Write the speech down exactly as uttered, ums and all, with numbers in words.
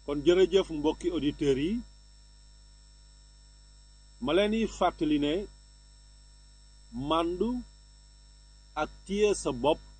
kon jërëjëf mbokki auditeurs yi ma leen di fàttali ne màndu ak téye sa bopp